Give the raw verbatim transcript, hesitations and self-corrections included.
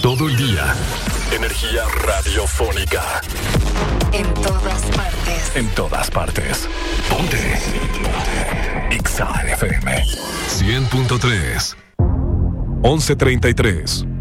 Todo el día. Energía radiofónica. En todas partes. En todas partes. Ponte. Ponte. Exa F M. cien punto tres. once treinta y tres.